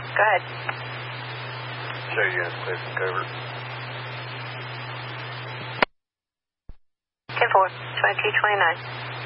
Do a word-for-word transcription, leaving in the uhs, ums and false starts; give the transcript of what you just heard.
Go ahead. Show you guys clear from covert. ten four, twenty-two twenty-nine.